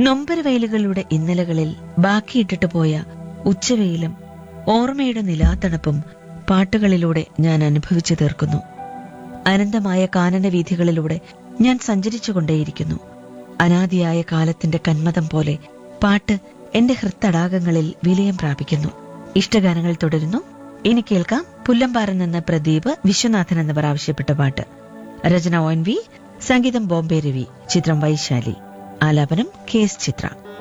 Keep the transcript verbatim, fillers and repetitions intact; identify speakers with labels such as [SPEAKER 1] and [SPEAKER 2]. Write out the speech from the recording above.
[SPEAKER 1] നൊമ്പരവെയിലുകളുടെ ഇന്നലകളിൽ ബാക്കിയിട്ടിട്ട് പോയ ഉച്ചവെയിലും ഓർമ്മയുടെ നിലാത്തണുപ്പും പാട്ടുകളിലൂടെ ഞാൻ അനുഭവിച്ചു തീർക്കുന്നു. അനന്തമായ കാനനവീഥികളിലൂടെ ഞാൻ സഞ്ചരിച്ചുകൊണ്ടേയിരിക്കുന്നു. അനാദിയായ കാലത്തിന്റെ കന്മദം പോലെ പാട്ട് എന്റെ ഹൃത്തടാകങ്ങളിൽ വിലയം പ്രാപിക്കുന്നു. ഇഷ്ടഗാനങ്ങൾ തുടരുന്നു. ഇനി കേൾക്കാം പുല്ലമ്പാറിൽ നിന്ന് പ്രദീപ് വിശ്വനാഥൻ എന്നിവർ ആവശ്യപ്പെട്ട പാട്ട്. രചന ഒ എൻ വി, സംഗീതം ബോംബെ രവി, ചിത്രം വൈശാലി, ആലാപനം കെ എസ് ചിത്ര.